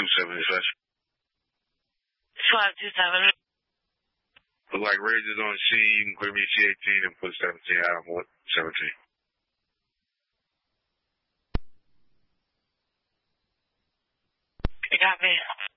527 dispatch. 527. Look like Razor's on C. You can clear me C18 and put 17 out. I want 17. You got me.